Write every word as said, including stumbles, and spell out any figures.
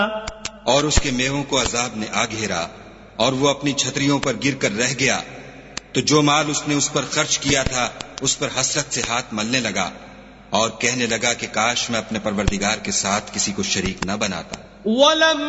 और उसके मेवों को अजाब ने आ घेरा और वो अपनी छतरियों पर गिर कर रह गया, तो जो माल उसने उस पर खर्च किया था उस पर हसरत से हाथ मलने लगा और कहने लगा कि काश मैं अपने परवरदिगार के साथ किसी को शरीक न बनाता।